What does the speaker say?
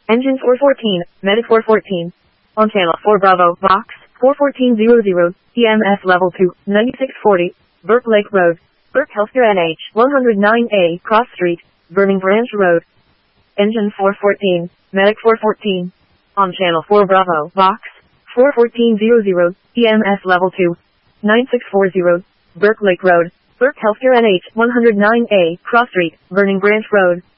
Engine 414, Medic 414. On channel 4 Bravo, Vox, 41400, EMS level 2, 9640, Burke Lake Road, Burke Healthcare NH, 109A, Cross Street, Burning Branch Road. Engine 414, Medic 414. On channel 4 Bravo, Vox, 41400, EMS level 2, 9640, Burke Lake Road, Burke Healthcare NH, 109A, Cross Street, Burning Branch Road.